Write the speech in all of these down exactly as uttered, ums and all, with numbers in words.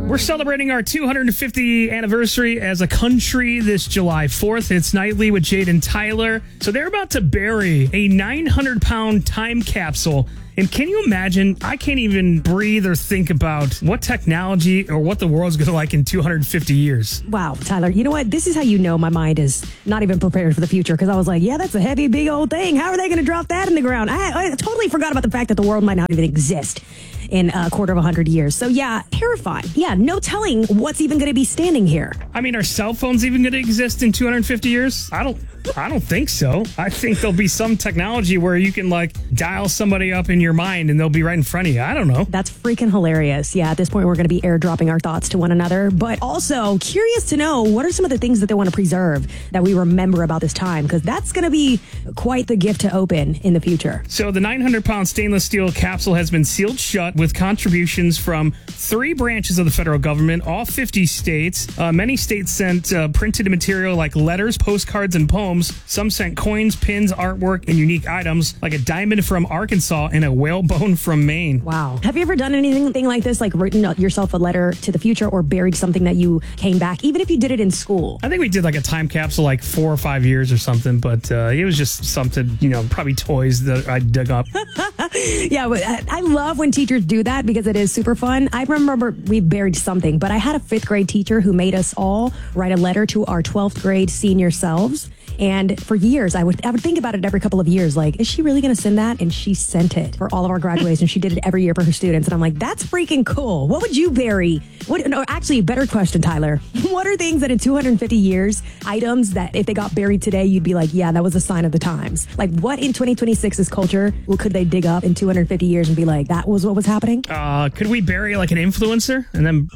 We're celebrating our two hundred fiftieth anniversary as a country this July fourth. It's Nightly with Jade and Tyler. So they're about to bury a nine hundred pound time capsule. And can you imagine? I can't even breathe or think about what technology or what the world's going to like in two hundred fifty years. Wow, Tyler, you know what? This is how you know my mind is not even prepared for the future, because I was like, yeah, that's a heavy, big old thing. How are they going to drop that in the ground? I, I totally forgot about the fact that the world might not even exist in a quarter of a hundred years. So yeah, terrifying. Yeah, no telling what's even going to be standing here. I mean, are cell phones even going to exist in two hundred fifty years? I don't I don't think so. I think there'll be some technology where you can like dial somebody up in your mind and they'll be right in front of you. I don't know. That's freaking hilarious. Yeah, at this point, we're going to be airdropping our thoughts to one another, but also curious to know what are some of the things that they want to preserve that we remember about this time, because that's going to be quite the gift to open in the future. So the nine hundred pound stainless steel capsule has been sealed shut with contributions from three branches of the federal government, all fifty states. Uh, many states sent uh, printed material like letters, postcards, and poems. Some sent coins, pins, artwork, and unique items like a diamond from Arkansas and a whalebone from Maine. Wow. Have you ever done anything like this, like written yourself a letter to the future or buried something that you came back, even if you did it in school? I think we did like a time capsule like four or five years or something, but uh, it was just something, you know, probably toys that I dug up. Yeah, but I love when teachers do that because it is super fun. I remember we buried something, but I had a fifth grade teacher who made us all write a letter to our twelfth grade senior selves. And for years, I would I would think about it every couple of years, like, is she really going to send that? And she sent it for all of our graduations. She did it every year for her students. And I'm like, that's freaking cool. What would you bury? What? No, actually, better question, Tyler. What are things that in two hundred fifty years, items that if they got buried today, you'd be like, yeah, that was a sign of the times? Like, what in twenty twenty-six's culture well, could they dig up in two hundred fifty years and be like, that was what was happening? Uh, could we bury like an influencer and then...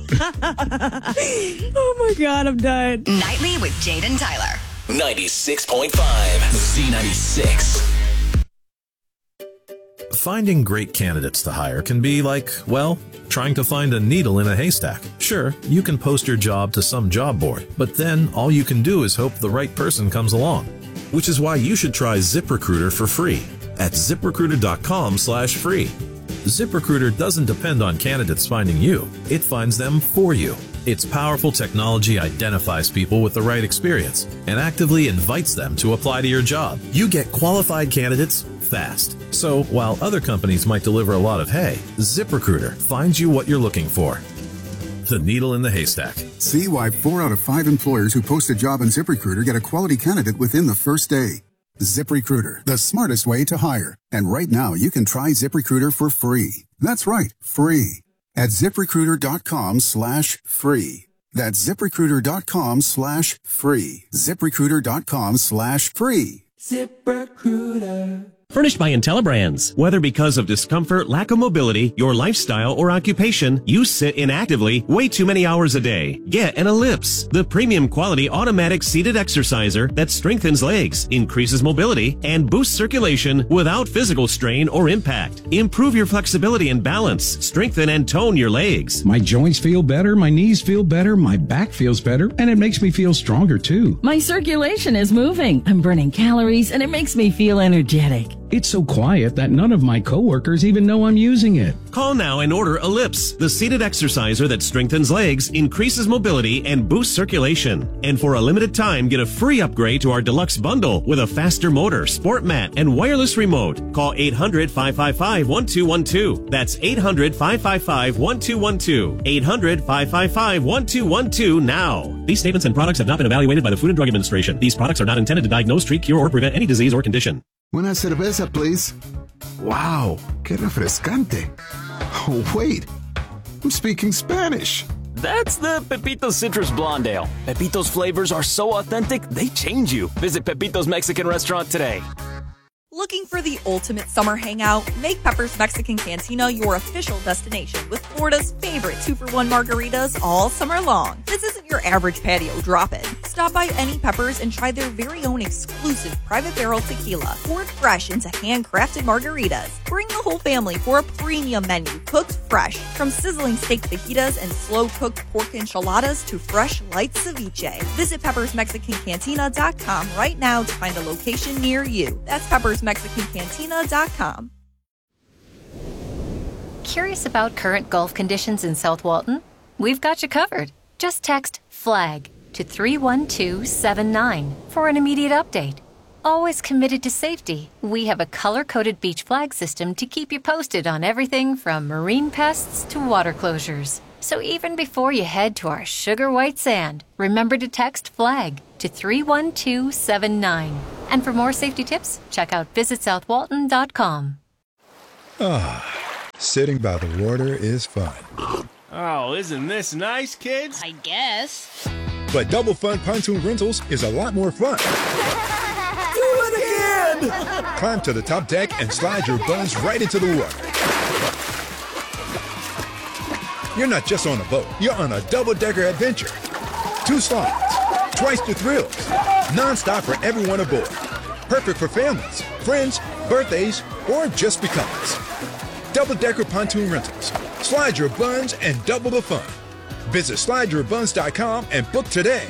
Oh my God, I'm done. Nightly with Jade and Tyler. ninety-six point five Z ninety-six. Finding great candidates to hire can be like, well, trying to find a needle in a haystack. Sure, you can post your job to some job board, but then all you can do is hope the right person comes along. Which is why you should try ZipRecruiter for free at ZipRecruiter.com slash free. ZipRecruiter doesn't depend on candidates finding you. It finds them for you. Its powerful technology identifies people with the right experience and actively invites them to apply to your job. You get qualified candidates fast. So while other companies might deliver a lot of hay, ZipRecruiter finds you what you're looking for. The needle in the haystack. See why four out of five employers who post a job on ZipRecruiter get a quality candidate within the first day. ZipRecruiter, the smartest way to hire. And right now, you can try ZipRecruiter for free. That's right, free. At ZipRecruiter.com slash free. That's ZipRecruiter.com slash free. ZipRecruiter.com slash free. ZipRecruiter. Furnished by IntelliBrands. Whether because of discomfort, lack of mobility, your lifestyle, or occupation, you sit inactively way too many hours a day. Get an Ellipse, the premium quality automatic seated exerciser that strengthens legs, increases mobility, and boosts circulation without physical strain or impact. Improve your flexibility and balance. Strengthen and tone your legs. My joints feel better, my knees feel better, my back feels better, and it makes me feel stronger too. My circulation is moving. I'm burning calories, and it makes me feel energetic. It's so quiet that none of my coworkers even know I'm using it. Call now and order Ellipse, the seated exerciser that strengthens legs, increases mobility, and boosts circulation. And for a limited time, get a free upgrade to our deluxe bundle with a faster motor, sport mat, and wireless remote. Call eight hundred, five five five, one two one two. That's eight hundred, five five five, one two one two. eight hundred, five five five, one two one two now. These statements and products have not been evaluated by the Food and Drug Administration. These products are not intended to diagnose, treat, cure, or prevent any disease or condition. Una cerveza, please. Wow, qué refrescante. Oh, wait. I'm speaking Spanish. That's the Pepito's Citrus Blonde Ale. Pepito's flavors are so authentic, they change you. Visit Pepito's Mexican Restaurant today. Looking for the ultimate summer hangout? Make Pepper's Mexican Cantina your official destination with Florida's favorite two for one margaritas all summer long. This isn't your average patio drop-in. Stop by any Pepper's and try their very own exclusive private barrel tequila, poured fresh into handcrafted margaritas. Bring the whole family for a premium menu cooked fresh, from sizzling steak fajitas and slow-cooked pork enchiladas to fresh light ceviche. Visit Pepper's Mexican Cantina dot com right now to find a location near you. That's Pepper's Mexican Cantina dot com. Curious about current Gulf conditions in South Walton? we've got you covered. Just text FLAG to three one two seven nine for an immediate update. Always committed to safety, we have a color-coded beach flag system to keep you posted on everything from marine pests to water closures. So even before you head to our sugar white sand, remember to text FLAG to three one two seven nine. And for more safety tips, check out visit south walton dot com. Ah, sitting by the water is fun. Oh, isn't this nice, kids? I guess. But Double Fun Pontoon Rentals is a lot more fun. Do it again! Climb to the top deck and slide your buns right into the water. You're not just on a boat, you're on a double-decker adventure. Two slides, twice the thrills, non-stop for everyone aboard. Perfect for families, friends, birthdays, or just because. Double-decker pontoon rentals. Slide your buns and double the fun. Visit slide your buns dot com and book today.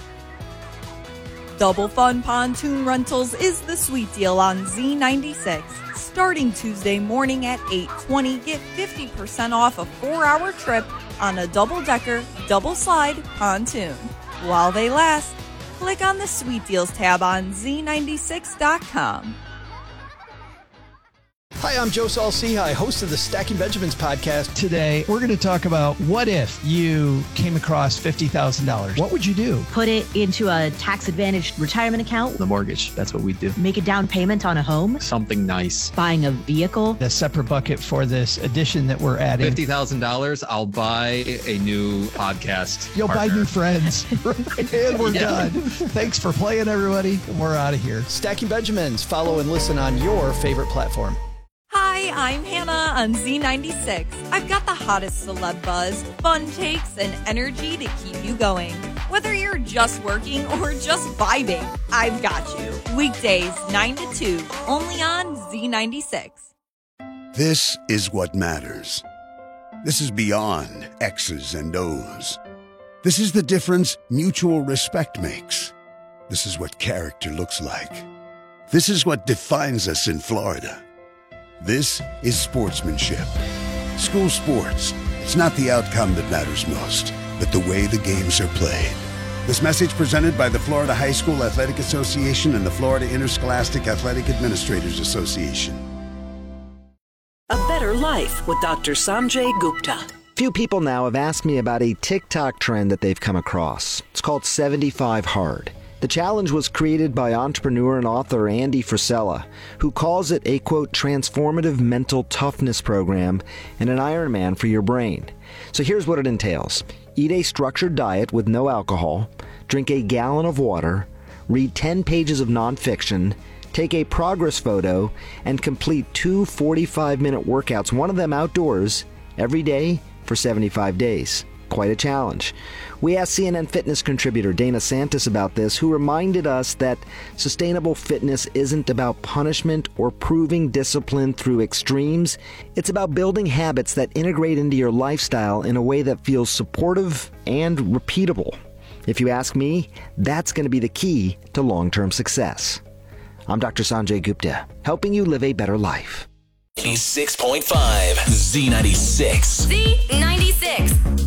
Double Fun Pontoon Rentals is the sweet deal on Z ninety-six. Starting Tuesday morning at eight twenty, get fifty percent off a four-hour trip on a double-decker, double-slide pontoon. While they last, click on the Sweet Deals tab on Z ninety-six dot com. Hi, I'm Joe Saul-Sehy, host of the Stacking Benjamins podcast. Today, we're going to talk about what if you came across fifty thousand dollars. What would you do? Put it into a tax-advantaged retirement account. The mortgage, that's what we do. Make a down payment on a home. Something nice. Buying a vehicle. A separate bucket for this addition that we're adding. fifty thousand dollars, I'll buy a new podcast You'll partner. buy new friends. And we're Yeah. done. Thanks for playing, everybody. We're out of here. Stacking Benjamins. Follow and listen on your favorite platform. Hi, I'm Hannah on Z ninety-six. I've got the hottest celeb buzz, fun takes, and energy to keep you going. Whether you're just working or just vibing, I've got you. Weekdays, nine to two, only on Z ninety-six. This is what matters. This is beyond X's and O's. This is the difference mutual respect makes. This is what character looks like. This is what defines us in Florida. This is sportsmanship. School sports. It's not the outcome that matters most, but the way the games are played. This message presented by the Florida High School Athletic Association and the Florida Interscholastic Athletic Administrators Association. A Better Life with Doctor Sanjay Gupta. Few people now have asked me about a TikTok trend that they've come across. It's called seventy-five hard. The challenge was created by entrepreneur and author Andy Frisella, who calls it a, quote, transformative mental toughness program and an Ironman for your brain. So here's what it entails. Eat a structured diet with no alcohol, drink a gallon of water, read ten pages of nonfiction, take a progress photo, and complete two forty-five minute workouts, one of them outdoors, every day for seventy-five days. Quite a challenge. We asked C N N Fitness contributor Dana Santis about this, who reminded us that sustainable fitness isn't about punishment or proving discipline through extremes. It's about building habits that integrate into your lifestyle in a way that feels supportive and repeatable. If you ask me, that's going to be the key to long-term success. I'm Doctor Sanjay Gupta, helping you live a better life. eighty-six point five Z ninety-six. Z ninety-six.